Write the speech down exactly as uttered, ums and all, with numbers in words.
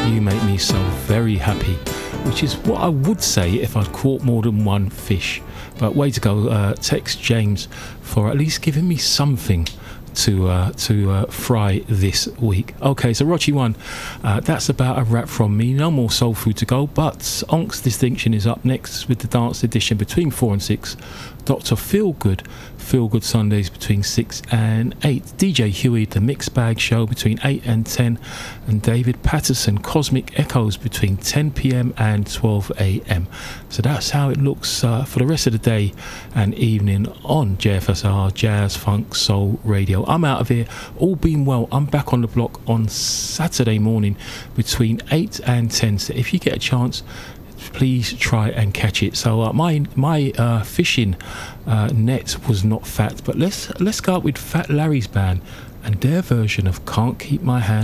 You make me so very happy, which is what I would say if I'd caught more than one fish. But way to go, uh, text James for at least giving me something to uh, to uh, fry this week. Okay, so Rochi one, uh, that's about a wrap from me. No more soul food to go, but Onk's Distinction is up next with the dance edition between four and six. Doctor Feelgood, Feelgood Sundays between six and eight. D J Huey, the Mixed Bag Show between eight and ten. And David Patterson, Cosmic Echoes between ten p.m. and twelve a.m. So that's how it looks uh, for the rest of the day and evening on J F S R, Jazz Funk Soul Radio. I'm out of here. All being well, I'm back on the block on Saturday morning between eight and ten. So if you get a chance, please try and catch it. So uh, my my uh, fishing uh, net was not fat, but let's let's go up with Fat Larry's band and their version of Can't Keep My Hand